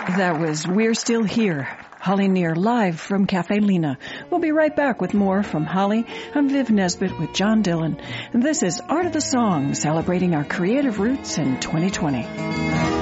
That was We're Still Here, Holly Near, live from Cafe Lena. We'll be right back with more from Holly. I'm Viv Nesbitt with John Dillon, and this is Art of the Song, celebrating our creative roots in 2020.